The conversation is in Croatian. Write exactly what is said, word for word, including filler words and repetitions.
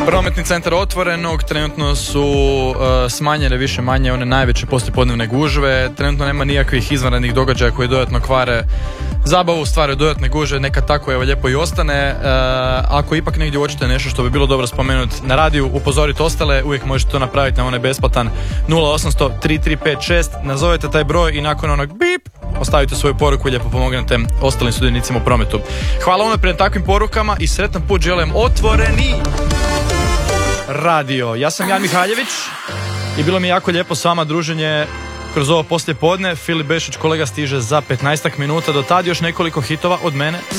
Prometni centar Otvorenog, trenutno su uh, smanjene više manje one najveće poslijepodnevne gužve, trenutno nema nikakvih izvanrednih događaja koji dodatno kvare zabavu, stvaraju dodatne gužve, neka tako evo lijepo i ostane. Uh, ako ipak negdje uočite nešto što bi bilo dobro spomenuti na radiju, upozorite ostale, uvijek možete to napraviti na onaj besplatan nula osamsto tri tri pet šest, nazovete taj broj i nakon onog bip ostavite svoju poruku i lijepo pomognete ostalim sudionicima u prometu. Hvala vam pred takvim porukama i sretan put želim Otvoreni radio. Ja sam Jan Mihaljević i bilo mi je jako lijepo s vama druženje kroz ovo poslijepodne. Filip Bešić kolega stiže za petnaestak minuta, do tad još nekoliko hitova od mene.